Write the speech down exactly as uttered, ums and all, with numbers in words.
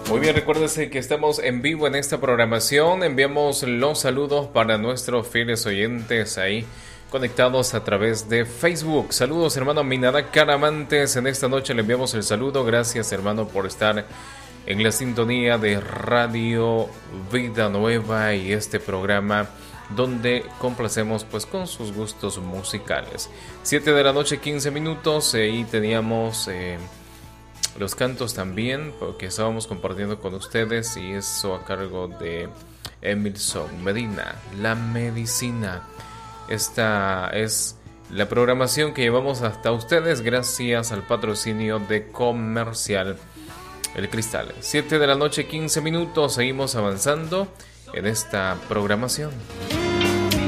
Muy bien, recuérdense que estamos en vivo en esta programación. Enviamos los saludos para nuestros fieles oyentes ahí conectados a través de Facebook. Saludos, hermano Minada Caramantes. En esta noche le enviamos el saludo. Gracias, hermano, por estar en la sintonía de Radio Vida Nueva y este programa donde complacemos pues con sus gustos musicales. siete de la noche, quince minutos. Eh, y teníamos eh, los cantos también, porque estábamos compartiendo con ustedes, y eso a cargo de Emilson Medina, La Medicina. Esta es la programación que llevamos hasta ustedes gracias al patrocinio de Comercial El Cristal. siete de la noche, quince minutos. Seguimos avanzando en esta programación.